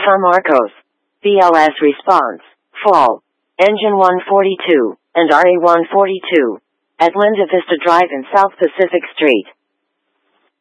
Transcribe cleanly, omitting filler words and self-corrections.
San Marcos. BLS response. Fall. Engine 142, and RA-142. At Linda Vista Drive in South Pacific Street.